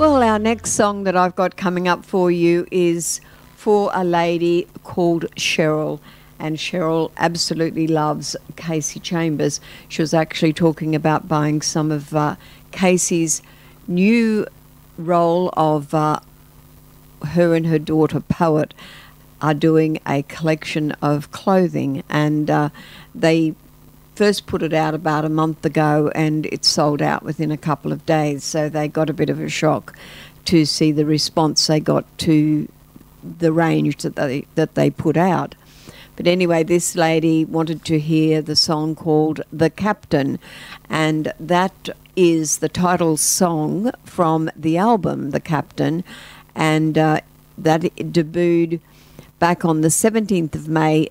Well, our next song that I've got coming up for you is for a lady called Cheryl. And Cheryl absolutely loves Kasey Chambers. She was actually talking about buying some of Kasey's new role of her and her daughter, Poet, are doing a collection of clothing. And they first put it out about a month ago and it sold out within a couple of days. So they got a bit of a shock to see the response they got to the range that they put out. But anyway, this lady wanted to hear the song called The Captain, and that is the title song from the album The Captain, and that debuted back on the 17th of May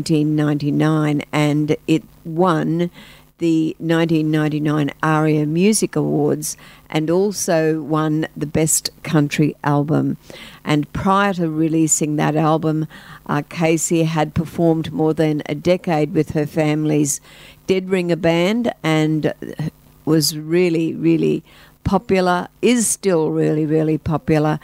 1999, and it won the 1999 ARIA Music Awards and also won the Best Country Album. And prior to releasing that album, Kasey had performed more than a decade with her family's Dead Ringer band and was really, really popular, is still really, really popular,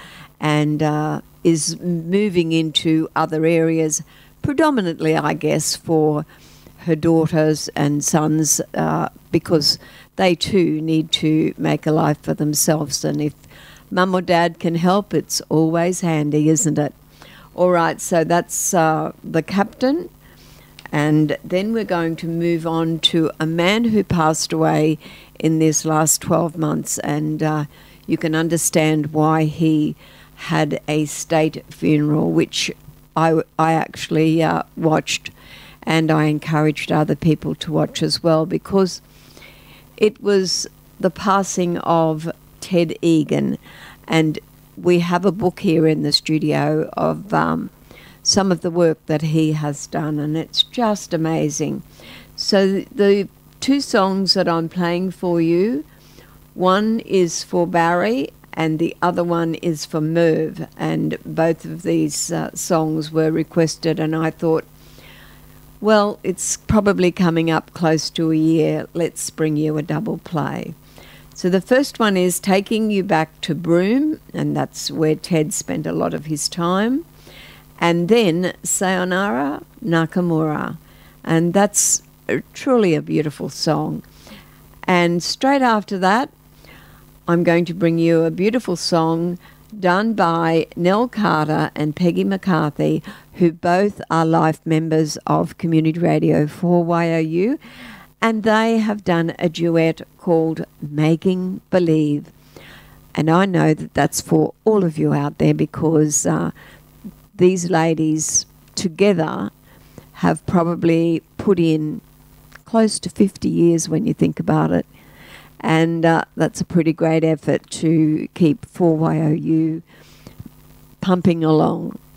and is moving into other areas, predominantly, I guess, for her daughters and sons, because they too need to make a life for themselves. And if mum or dad can help, it's always handy, isn't it? All right, so that's The Captain. And then we're going to move on to a man who passed away in this last 12 months. And you can understand why he had a state funeral, which I actually watched, and I encouraged other people to watch as well, because it was the passing of Ted Egan. And we have a book here in the studio of some of the work that he has done, and it's just amazing. So the two songs that I'm playing for you, one is for Barry and the other one is for Merv, and both of these songs were requested, and I thought, well, it's probably coming up close to a year. Let's bring you a double play. So the first one is Taking You Back to Broome, and that's where Ted spent a lot of his time. And then Sayonara Nakamura, and that's truly a beautiful song. And straight after that, I'm going to bring you a beautiful song done by Nell Carter and Peggy McCarthy, who both are life members of Community Radio 4YOU, and they have done a duet called Making Believe. And I know that that's for all of you out there, because these ladies together have probably put in close to 50 years when you think about it. And that's a pretty great effort to keep 4YOU pumping along.